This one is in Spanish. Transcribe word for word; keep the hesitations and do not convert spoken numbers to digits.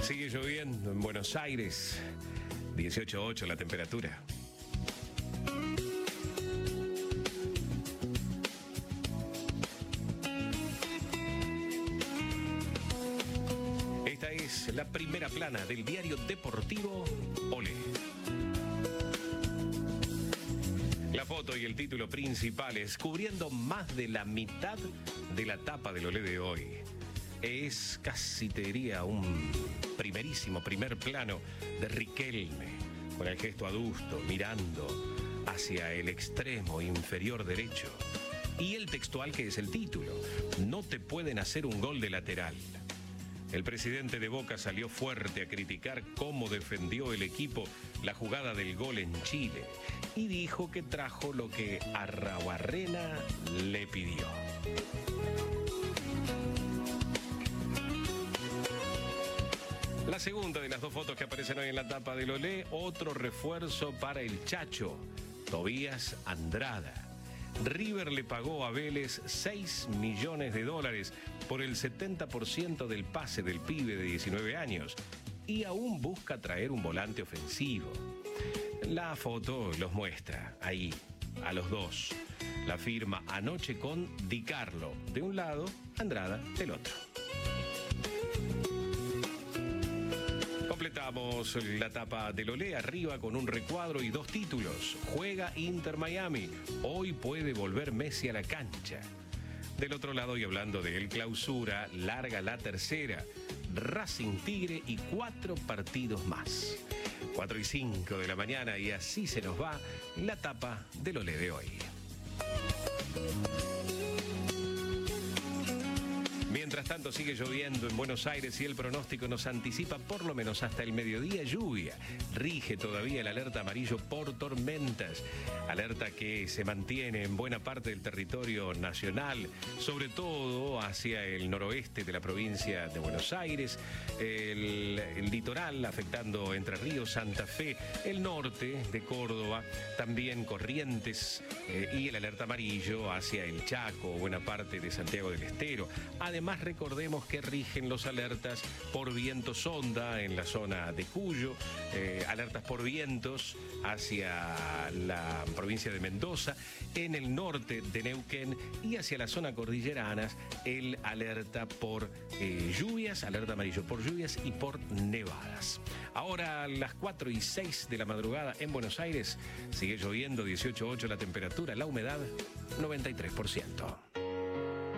Sigue lloviendo en Buenos Aires, dieciocho punto ocho la temperatura. Esta es la primera plana del diario deportivo Olé. La foto y el título principales cubriendo más de la mitad de la tapa del Olé de hoy. Es casi, te diría, un primerísimo primer plano de Riquelme, con el gesto adusto, mirando hacia el extremo inferior derecho. Y el textual que es el título: no te pueden hacer un gol de lateral. El presidente de Boca salió fuerte a criticar cómo defendió el equipo la jugada del gol en Chile y dijo que trajo lo que Arruabarrena le pidió. La segunda de las dos fotos que aparecen hoy en la tapa del Olé, otro refuerzo para el Chacho, Tobías Andrada. River le pagó a Vélez seis millones de dólares por el setenta por ciento del pase del pibe de diecinueve años y aún busca traer un volante ofensivo. La foto los muestra ahí, a los dos. La firma anoche con Di Carlo de un lado, Andrada del otro. Completamos la tapa del Olé arriba con un recuadro y dos títulos. Juega Inter Miami. Hoy puede volver Messi a la cancha. Del otro lado, y hablando de el Clausura, larga la tercera. Racing Tigre y cuatro partidos más. cuatro y cinco de la mañana y así se nos va la tapa del Olé de hoy. Mientras tanto sigue lloviendo en Buenos Aires y el pronóstico nos anticipa por lo menos hasta el mediodía lluvia. Rige todavía el alerta amarillo por tormentas. Alerta que se mantiene en buena parte del territorio nacional, sobre todo hacia el noroeste de la provincia de Buenos Aires, el, el litoral afectando Entre Ríos, Santa Fe, el norte de Córdoba, también Corrientes eh, y el alerta amarillo hacia el Chaco, buena parte de Santiago del Estero. Además, Además, recordemos que rigen los alertas por viento sonda en la zona de Cuyo, eh, alertas por vientos hacia la provincia de Mendoza, en el norte de Neuquén y hacia la zona cordilleranas, el alerta por eh, lluvias, alerta amarillo por lluvias y por nevadas. Ahora, a las cuatro y seis de la madrugada en Buenos Aires, sigue lloviendo, dieciocho punto ocho la temperatura, la humedad noventa y tres por ciento.